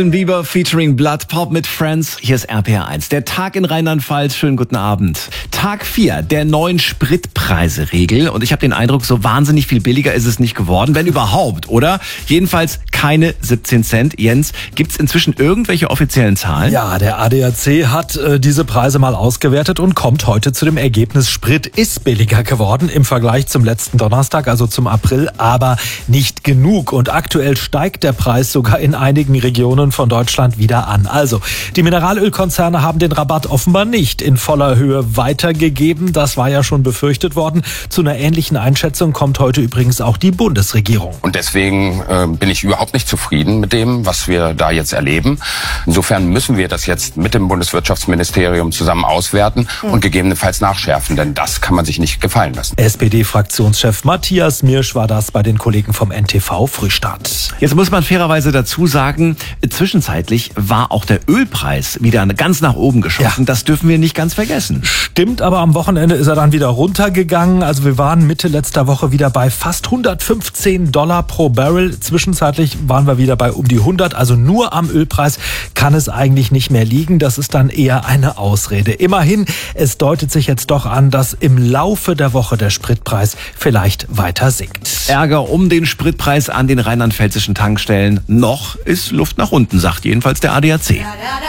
Bieber featuring Blood Pop mit Friends. Hier ist RPR1. Der Tag in Rheinland-Pfalz. Schönen guten Abend. Tag 4 der neuen Spritpreise-Regel. Und ich habe den Eindruck, so wahnsinnig viel billiger ist es nicht geworden, wenn überhaupt, oder? Jedenfalls keine 17 Cent. Jens, gibt's inzwischen irgendwelche offiziellen Zahlen? Ja, der ADAC hat diese Preise mal ausgewertet und kommt heute zu dem Ergebnis, Sprit ist billiger geworden im Vergleich zum letzten Donnerstag, also zum April, aber nicht genug. Und aktuell steigt der Preis sogar in einigen Regionen von Deutschland wieder an. Also, die Mineralölkonzerne haben den Rabatt offenbar nicht in voller Höhe weitergegeben. Das war ja schon befürchtet worden. Zu einer ähnlichen Einschätzung kommt heute übrigens auch die Bundesregierung. Und deswegen bin ich überhaupt nicht zufrieden mit dem, was wir da jetzt erleben. Insofern müssen wir das jetzt mit dem Bundeswirtschaftsministerium zusammen auswerten und gegebenenfalls nachschärfen, denn das kann man sich nicht gefallen lassen. SPD-Fraktionschef Matthias Mirsch war das bei den Kollegen vom NTV Frühstart. Jetzt muss man fairerweise dazu sagen, zwischenzeitlich war auch der Ölpreis wieder ganz nach oben geschossen. Ja. Das dürfen wir nicht ganz vergessen. Stimmt, aber am Wochenende ist er dann wieder runtergegangen. Also wir waren Mitte letzter Woche wieder bei fast $115 pro Barrel. Zwischenzeitlich waren wir wieder bei um die 100. Also nur am Ölpreis kann es eigentlich nicht mehr liegen. Das ist dann eher eine Ausrede. Immerhin, es deutet sich jetzt doch an, dass im Laufe der Woche der Spritpreis vielleicht weiter sinkt. Ärger um den Spritpreis an den rheinland-pfälzischen Tankstellen. Noch ist Luft nach unten, sagt jedenfalls der ADAC.